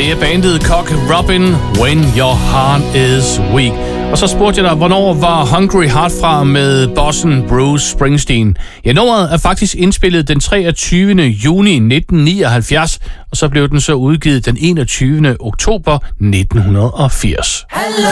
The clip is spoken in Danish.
Det er bandet Cock Robin, When Your Heart Is Weak. Og så spurgte jeg dig, hvornår var Hungry Heart fra med bossen Bruce Springsteen? Ja, nummeret er faktisk indspillet den 23. juni 1979, og så blev den så udgivet den 21. oktober 1980.